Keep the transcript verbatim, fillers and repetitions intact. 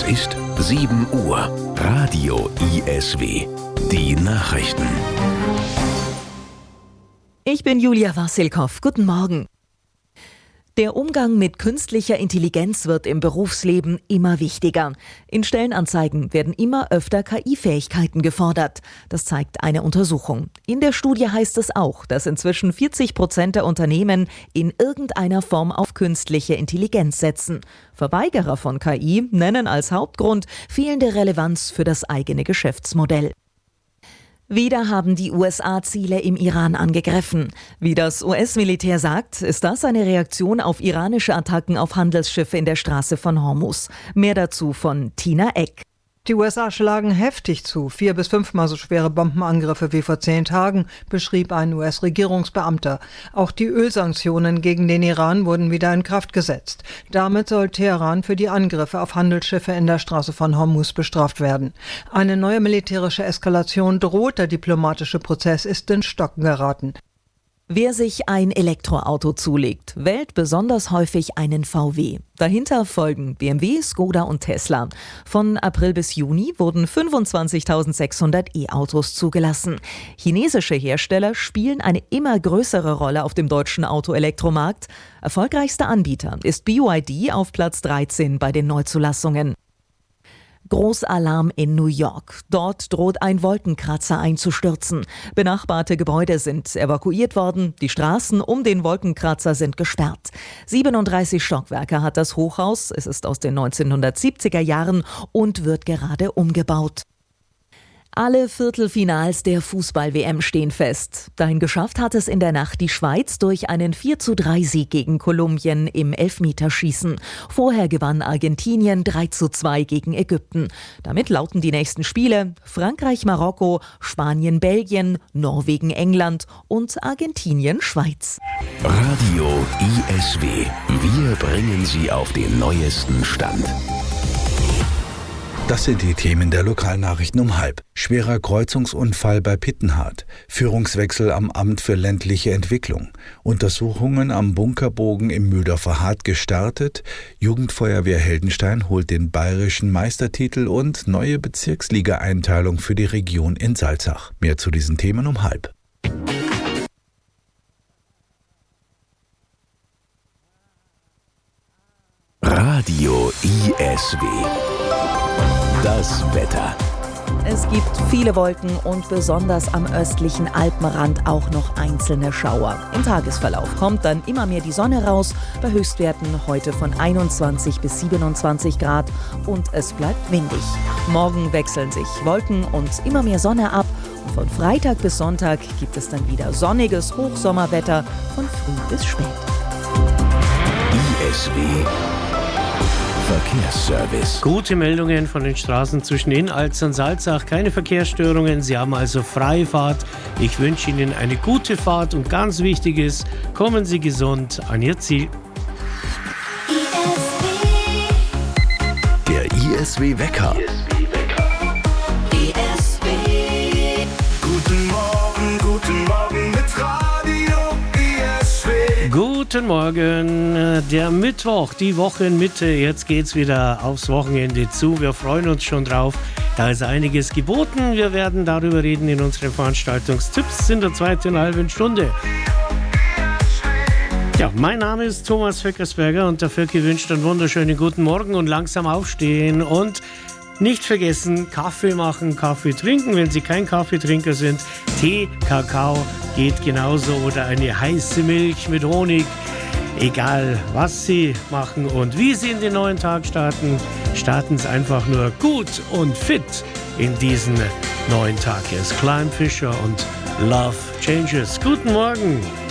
ist sieben Uhr. Radio I S W. Die Nachrichten. Ich bin Julia Wassilkow. Guten Morgen. Der Umgang mit künstlicher Intelligenz wird im Berufsleben immer wichtiger. In Stellenanzeigen werden immer öfter K I-Fähigkeiten gefordert. Das zeigt eine Untersuchung. In der Studie heißt es auch, dass inzwischen vierzig Prozent der Unternehmen in irgendeiner Form auf künstliche Intelligenz setzen. Verweigerer von K I nennen als Hauptgrund fehlende Relevanz für das eigene Geschäftsmodell. Wieder haben die U S A Ziele im Iran angegriffen. Wie das U S-Militär sagt, ist das eine Reaktion auf iranische Attacken auf Handelsschiffe in der Straße von Hormuz. Mehr dazu von Tina Eck. Die U S A schlagen heftig zu. Vier- bis fünfmal so schwere Bombenangriffe wie vor zehn Tagen, beschrieb ein U S-Regierungsbeamter. Auch die Ölsanktionen gegen den Iran wurden wieder in Kraft gesetzt. Damit soll Teheran für die Angriffe auf Handelsschiffe in der Straße von Hormuz bestraft werden. Eine neue militärische Eskalation droht, der diplomatische Prozess ist in Stocken geraten. Wer sich ein Elektroauto zulegt, wählt besonders häufig einen V W. Dahinter folgen B M W, Skoda und Tesla. Von April bis Juni wurden fünfundzwanzigtausendsechshundert E-Autos zugelassen. Chinesische Hersteller spielen eine immer größere Rolle auf dem deutschen Autoelektromarkt. Erfolgreichster Anbieter ist B Y D auf Platz dreizehn bei den Neuzulassungen. Großalarm in New York. Dort droht ein Wolkenkratzer einzustürzen. Benachbarte Gebäude sind evakuiert worden. Die Straßen um den Wolkenkratzer sind gesperrt. siebenunddreißig Stockwerke hat das Hochhaus. Es ist aus den neunzehnhundertsiebziger Jahren und wird gerade umgebaut. Alle Viertelfinals der Fußball-W M stehen fest. Dahin geschafft hat es in der Nacht die Schweiz durch einen vier zu drei Sieg gegen Kolumbien im Elfmeterschießen. Vorher gewann Argentinien drei zu zwei gegen Ägypten. Damit lauten die nächsten Spiele Frankreich-Marokko, Spanien-Belgien, Norwegen-England und Argentinien-Schweiz. Radio I S W. Wir bringen Sie auf den neuesten Stand. Das sind die Themen der Lokalnachrichten um halb. Schwerer Kreuzungsunfall bei Pittenhardt. Führungswechsel am Amt für ländliche Entwicklung. Untersuchungen am Bunkerbogen im Mühldorfer Hart gestartet. Jugendfeuerwehr Heldenstein holt den bayerischen Meistertitel und neue Bezirksliga-Einteilung für die Region in Salzach. Mehr zu diesen Themen um halb. Radio I S W. Das Wetter. Es gibt viele Wolken und besonders am östlichen Alpenrand auch noch einzelne Schauer. Im Tagesverlauf kommt dann immer mehr die Sonne raus, bei Höchstwerten heute von einundzwanzig bis siebenundzwanzig Grad und es bleibt windig. Morgen wechseln sich Wolken und immer mehr Sonne ab und von Freitag bis Sonntag gibt es dann wieder sonniges Hochsommerwetter von früh bis spät. I S W Verkehrsservice. Gute Meldungen von den Straßen zwischen Innalz und Salzach. Keine Verkehrsstörungen. Sie haben also Freifahrt. Ich wünsche Ihnen eine gute Fahrt und ganz wichtig ist, kommen Sie gesund an Ihr Ziel. Der I S W Wecker. I S W. Guten Morgen, guten Morgen mit Radio I S W. Guten Morgen, der Mittwoch, die Wochenmitte. Jetzt geht's wieder aufs Wochenende zu. Wir freuen uns schon drauf. Da ist einiges geboten. Wir werden darüber reden in unseren Veranstaltungstipps in der zweiten halben Stunde. Ja, mein Name ist Thomas Vöckersberger und der Vöcki wünscht einen wunderschönen guten Morgen und langsam aufstehen und nicht vergessen, Kaffee machen, Kaffee trinken, wenn Sie kein Kaffeetrinker sind. Tee, Kakao geht genauso oder eine heiße Milch mit Honig. Egal, was Sie machen und wie Sie in den neuen Tag starten, starten Sie einfach nur gut und fit in diesen neuen Tag. Hier ist Climb Fisher und Love Changes. Guten Morgen.